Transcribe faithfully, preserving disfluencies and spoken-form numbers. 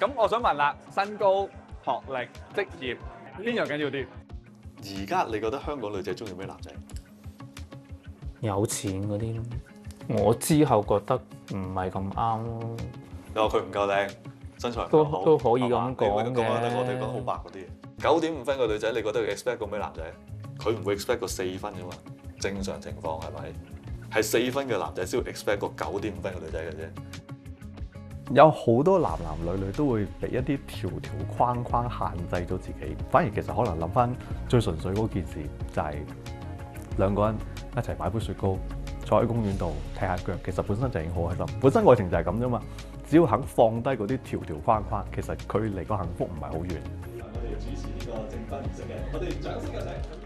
咁我想問啦，身高、學歷、職業邊樣緊要啲？ 而家你覺得香港女仔中意咩男仔？ 有錢嗰啲咯。我之後覺得唔係咁啱咯。 你話佢唔夠靚，身材唔都夠好， 都可以咁講係嘛你講得我哋講嘅好白嗰啲嘢。九點五分嘅女仔，你覺得佢 expect 個咩男仔？佢唔會 expect 個四分噶嘛？正常情況係咪？係四分嘅男仔先會 expect 個九點五分嘅女仔嘅啫。 有好多男男女女都會俾一啲條條框框限制咗自己，反而其實可能諗翻最純粹嗰件事，就係兩個人一齊買杯雪糕，坐喺公園度踢下腳，其實本身就已經好開心。本身愛情就係咁啫嘛，只要肯放低嗰啲條條框框，其實距離個幸福唔係好遠。 我哋主持呢個證婚儀式嘅，我哋掌聲有請。